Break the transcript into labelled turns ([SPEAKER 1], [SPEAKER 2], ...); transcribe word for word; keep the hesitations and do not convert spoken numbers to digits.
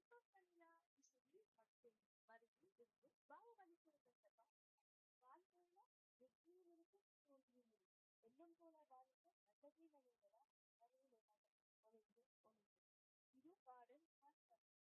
[SPEAKER 1] கற்பனையா இசை மற்றும் வரியில் இருந்து பாகுபலி குறிப்பிட்டதும் வாழ்க்கையில வெற்றியும் இருக்கு தோல்வியும் இருக்கு எண்ணம் போல வாழ்க்கை நல்லதே நினைவுகளா நிறைய ஒழித்து ஒழித்து இது பாடல்